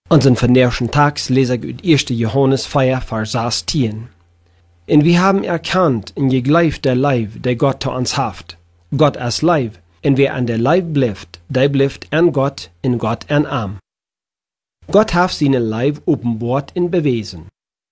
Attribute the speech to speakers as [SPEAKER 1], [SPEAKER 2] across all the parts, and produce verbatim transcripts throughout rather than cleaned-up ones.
[SPEAKER 1] Unseren vernerschen Tags lese ich uit erster Johannes vier, Vers zestien. Und wir haben erkannt in geglaubt der Leib, der Gott zu uns haft. Gott als Leib, und wer an der Leib bleibt, der bleibt an Gott, in Gott an Arm. Gott hat seine Leib offenbart und bewiesen.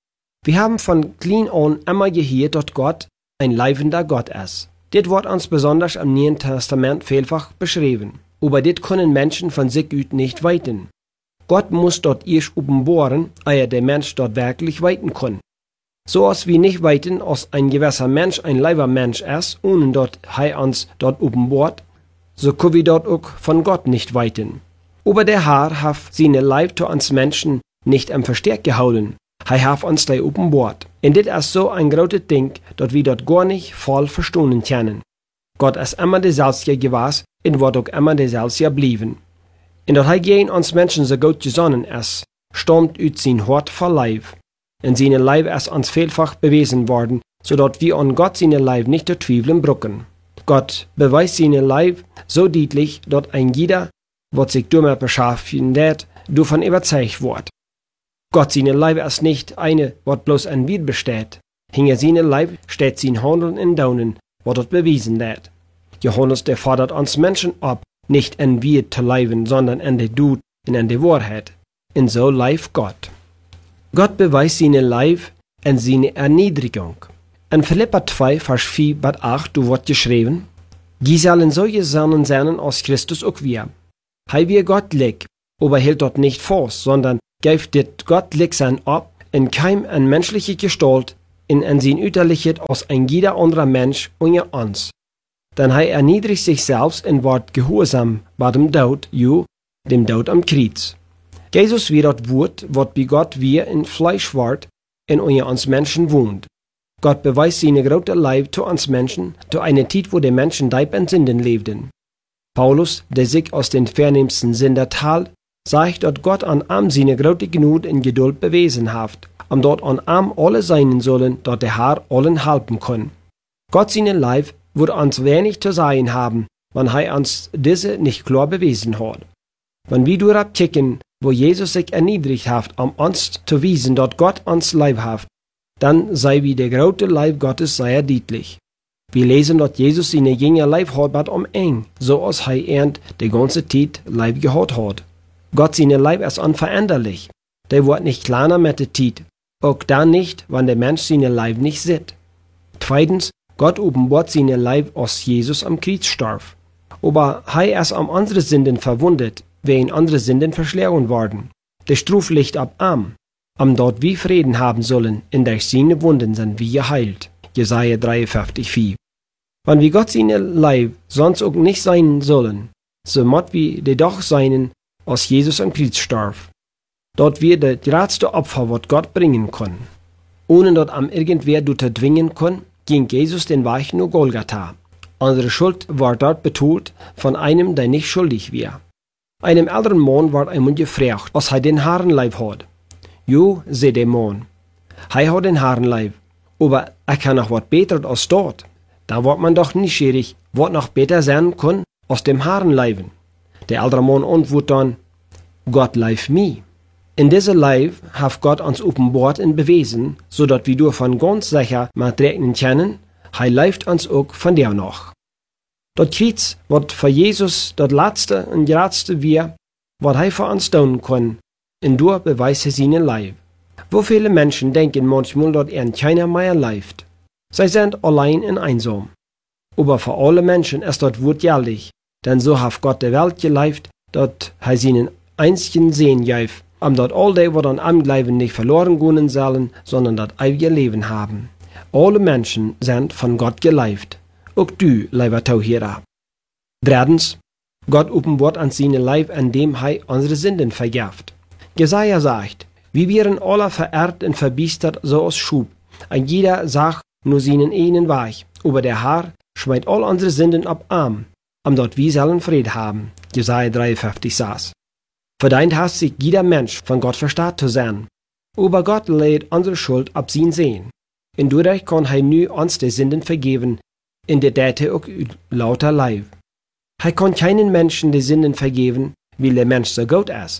[SPEAKER 1] Wir haben von klein an immer gehört, dass Gott ein leibender Gott ist. Dit wird uns besonders im Neuen Testament vielfach beschrieben. Aber dit können Menschen von sich aus nicht weiten. Gott muss dort erst offenbaren, ehe der Mensch dort wirklich weiten kann. So als wir nicht weiten, als ein gewisser Mensch ein leiber Mensch ist, ohne dort er uns dort offenbart, so können wir dort auch von Gott nicht weiten. Aber der Herr hat seine Leib zu uns Menschen nicht am Versteck gehalten. Er hat uns da offenbart. Und dit ist so ein großes Ding, dass wir dort gar nicht voll verstehen können. Gott ist immer derselbe gewesen und wird auch immer derselbe bleiben. Und dass er gegen uns Menschen so gut gesonnen ist, stammt aus sein Hort voll Leib. Und seine Leib ist uns vielfach bewiesen worden, so dass wir an Gott seine Leib nicht zu zweifeln brücken. Gott beweist seine Leib so deutlich, dass ein jeder, was sich damit beschaffen wird, davon überzeugt wird. Gott seine Leib ist nicht eine, was bloß ein Wied besteht. Hinter seine Leib steht sein Handeln in Daunen, was dort bewiesen wird. Johannes, der fordert uns Menschen ab, nicht in Wied zu leben, sondern in der Tod und in der Wahrheit. Und so lebt Gott. Gott beweist seine Leib in seine Erniedrigung. In Philipper zwei, Vers vier bis acht, du wird geschrieben, die sollen solche Söhne sein als Christus auch wir. Hei wir gottlich, aber hält dort nicht fast, sondern gibt dit gottlich sein ab, in kein an menschliche Gestalt, in an sein Uterlichkeit als ein jeder anderer Mensch unter uns. Denn er erniedrigt sich selbst und wird gehorsam bei dem Tod, jo, dem Tod am Kreuz. Jesus wie das Wort, wat bei Gott wir in Fleisch ward, in unter uns Menschen wohnt. Gott beweist seine große Leib zu uns Menschen, zu einer Zeit, wo die Menschen deib in Sünden lebten. Paulus, der sich aus den vernehmsten Sünder teilt, sagt, dass Gott an ihm seine große Gnade und Geduld bewiesen hat, um dort an ihm alle sein sollen, dass der Herr allen helfen kann. Gott seine Leib würde uns wenig zu sagen haben, wenn er uns diese nicht klar bewiesen hat. Wenn wir durchkicken, wo Jesus sich erniedrigt hat, um uns zu wiesen, dass Gott uns Leib hat, dann sei wie der große Leib Gottes sehr deutlich. Wir lesen, dass Jesus seine Jünger Leib hat um eng, so als er ernt die ganze Zeit Leib gehabt hat. Gott seine Leib ist unveränderlich. Der wird nicht kleiner mit der Zeit, auch dann nicht, wenn der Mensch seine Leib nicht sieht. Zweitens, Gott offenbart seine Leib, als Jesus am Kreuz starb. Aber er ist am andere Sünden verwundet, wie in andere Sünden verschlagen worden. Der Struf liegt ab am, am dort wir Frieden haben sollen, in der seine Wunden sind wir geheilt. Jesaja dreiundfünfzig, vier. Wenn wir Gott seine Leib sonst auch nicht sein sollen, so mott wir die doch seinen, als Jesus am Kreuz starb. Dort wir das größte Opfer, was Gott bringen kann. Ohne dort am irgendwer du zu zwingen kann, ging Jesus den Weg nur Golgatha. Unsere Schuld war dort betont von einem, der nicht schuldig war. Einem älteren Mann war einmal gefragt, was er den Herrenleib hat. Jo, sei der Mann. Er hat den Herrenleib, aber er kann noch was besser als dort. Da wird man doch neugierig, was noch besser sein kann aus dem Herrenleiben. Der ältere Mann antwortet dann, Gott leibt mir. In diesem Leib hat Gott uns offenbart und bewiesen, so dass wir davon ganz sicher mit rechnen können, er leibt uns auch von der noch. Das Kreuz wird für Jesus das letzte und größte wir, was er für uns tun kann, und durch beweist er seinen Leib. Wo viele Menschen denken manchmal, dass er keiner mehr leibt. Sie sind allein und einsam. Aber für alle Menschen ist das Wort jährlich, denn so hat Gott der Welt geleibt, dass er seinen einzigen Sehen gibt, um dort all die, was an ihm glauben, nicht verloren gehen sollen, sondern das ewige Leben haben. Alle Menschen sind von Gott geleibt. Auch du, lieber Zuhörer. Drittens, Gott offenbart uns seine Leib, indem er unsere Sünden vergibt. Jesaja sagt, wir wären alle verehrt und verbiestert, so als Schub. Und jeder sagt nur seinen eigenen Weg. Aber der Herr schmeißt all unsere Sünden ab arm, um dort wir sollen Frieden haben. Jesaja dreiundfünfzig saß. Verdient hat sich jeder Mensch von Gott verstaat zu sein. Aber Gott lädt unsere Schuld ab sein sehen. Und dadurch kann er nu uns die Sünden vergeben, in der Date auch lauter Leib. Er kann keinen Menschen die Sünden vergeben, weil der Mensch so gut ist.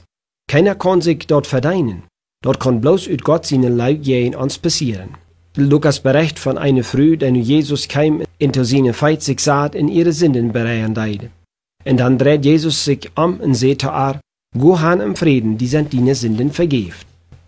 [SPEAKER 1] Keiner kann sich dort verdienen. Dort kann bloß ut Gott seine Leib gehen uns passieren. Lukas bericht von einer Frau, die nu Jesus kam, into seine vierzig Saat in ihre Sünden bereien deide. Und dann dreht Jesus sich um und sagt zu ihr, Geh han im Frieden, die sind deine Sünden vergeben.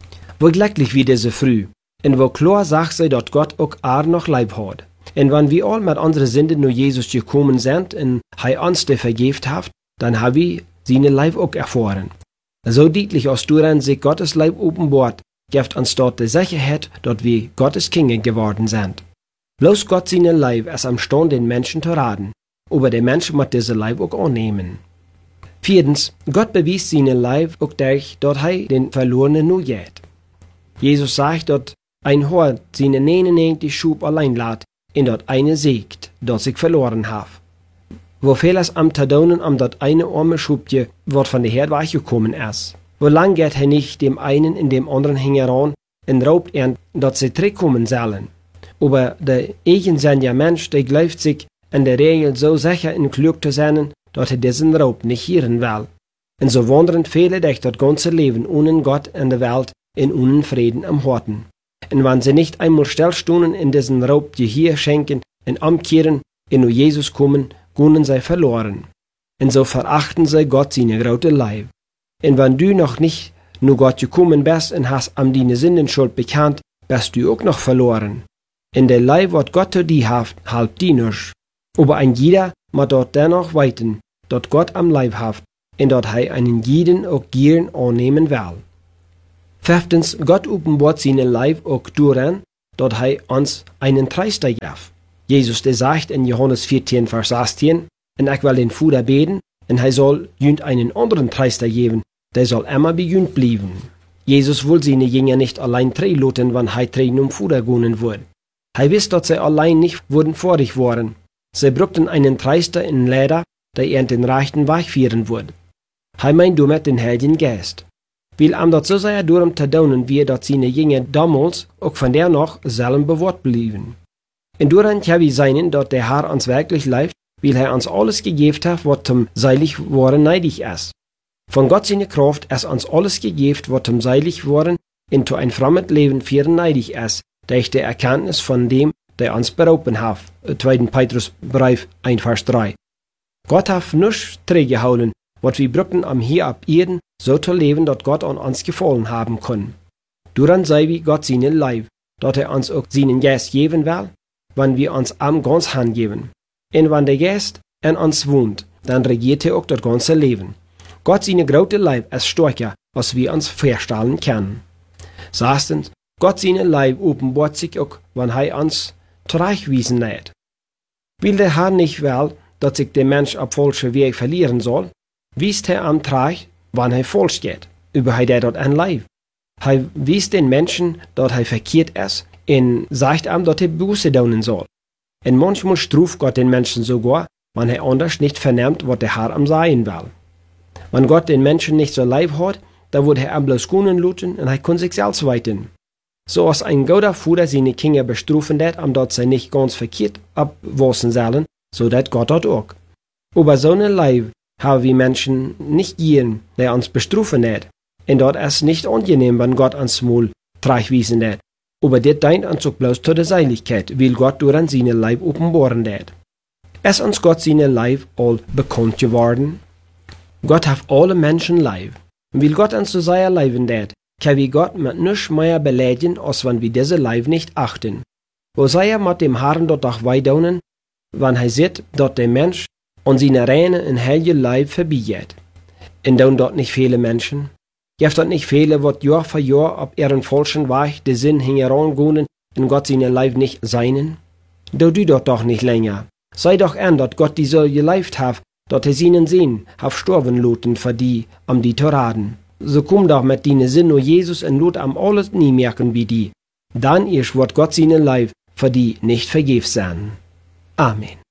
[SPEAKER 1] Wo glücklich wie diese Früh, und wo klar sagt sie, dass Gott auch ar noch Leib hat. Und wenn wir all mit unseren Sünden nur Jesus gekommen sind und er uns die vergeben hat, dann haben wir seine Leib auch erfahren. So deutlich aus daran sich Gottes Leib offenbart, gibt uns dort die Sicherheit, dass wir Gottes Kinder geworden sind. Bloß Gott seine Leib ist am Stand, den Menschen zu raten, aber der Mensch muss diese Leib auch annehmen. Viertens, Gott bewies seine Leib auch dadurch, dass er den Verlorenen nur geht. Jesus sagt, dass ein Hort seine neunundneunzig Schub allein lässt, und dort eine siegt, das sich verloren hat. Wo viel es am Tadonen am dort eine arme Schubje, wird von der Herd weggekommen ist. Wo lang geht er nicht dem einen in dem anderen heran und raubt er, dass sie zurückkommen sollen. Aber der eigensinniger Mensch, der glaubt sich in der Regel so sicher und klug zu sein, dass er diesen Raub nicht hören will. Und so wandern viele durch das ganze Leben ohne Gott in der Welt in ohne Frieden am Horten. Und wenn sie nicht einmal stillstunden in diesen Raub Gehör schenken und umkehren und nur Jesus kommen, gehen sie verloren. Und so verachten sie Gott seine große Leib. Und wenn du noch nicht nur Gott gekommen bist und hast am deine Sündenschuld bekannt, bist du auch noch verloren. In der Leib, was Gott zu dir hat, halb die nicht. Aber ein jeder muss dort dennoch weiten, dort Gott am Leib hat, und dort er einen jeden auch gern annehmen will. Fünftens, Gott offenbart seine Leib auch daran, dort er uns einen Tröster gibt. Jesus, der sagt in Johannes vierzehn, Vers achtzehn, und ich will den Vater beten, und er soll jünd einen anderen Tröster geben, der soll immer bei jünd bleiben. Jesus will seine Jünger nicht allein treten, wenn er treten um Vater gehen wird. Er wisst, dass sie allein nicht wurden vorig waren. Sie brauchten einen Tröster in Leder, der ihr den rechten Weg führen würde. Er meint damit den Heiligen Geist. Weil am dort so sehr darum zu tun, wie dass seine Jünger damals auch von der noch selben bewahrt blieben. Und daran kann wir sein, dass der Herr uns wirklich leibt, weil er uns alles gegeben hat, was zum seilig worden neidig ist. Von Gott seine Kraft ist uns alles gegeben, was zum seilig worden into ein fremdes Leben führen neidig ist, durch die Erkenntnis von dem, der uns berauben hat. zweiter Petrusbrief eins, Vers drei. Gott hat nichts trägehauen, was wir brauchen, um hier ab Erden so zu leben, dass Gott an uns gefallen haben kann. Daran sei wie Gott seinen Leib, dass er uns auch seinen Geist geben will, wenn wir uns am ganz Hand geben. Und wenn der Geist in uns wohnt, dann regiert er auch das ganze Leben. Gott seine große Leib ist stärker, als wir uns vorstellen können. Sechstens, Gott seine Leib offenbart sich auch, wenn er uns zurechtwiesen lässt. Weil der Herr nicht will, dass sich der Mensch auf falsche Weg verlieren soll, wies er am Treich, wann er falsch geht, über er dort ein Leib. Er wies den Menschen, dass er verkehrt ist, und sagt ihm, dass er Buße tun soll. Und manchmal struft Gott den Menschen sogar, wenn er anders nicht vernimmt, was der Herr am sagen will. Wenn Gott den Menschen nicht so lieb hat, dann wird er ihm bloß gehen lassen und er kann sich selbst weiten. So als ein guter Vater seine Kinder bestrufen hat, um dort sie nicht ganz verkehrt abwaschen sollen, so dat Gott dort auch. Aber so eine Leib haben wir Menschen nicht gern, der uns bestrufen hat. Und dort ist nicht angenehm, wenn Gott uns mal trachwiesen hat. Aber das dient uns auch bloß zu der Seiligkeit, weil Gott durch seine Leib offenbaren hat. Ist uns Gott seine Leib all bekannt geworden? Gott hat alle Menschen Leib. Und weil Gott uns so sehr leiben hat, kann wir Gott mit nichts mehr beleidigen, als wenn wir diese Leib nicht achten. Wo sei er mit dem Herrn dort auch weidaunen, wenn er sieht, dass der Mensch an seine reine und heilige Leib vorbeigeht. Und dann dort nicht viele Menschen? Gibt dort nicht viele, die Jahr für Jahr auf ihren falschen Weg den Sinn herangehen und Gott seine Leib nicht seinen? Du du dort doch nicht länger. Sei doch an, dass Gott die so geleibt hat, dass er seinen Sinn hat sterben lassen für die, um die zu raten. So komm doch mit deinen Sinn nur Jesus und lot am alles nie merken wie die. Dann erst wird Gott seinen Leib für die nicht vergebens sein. Amen.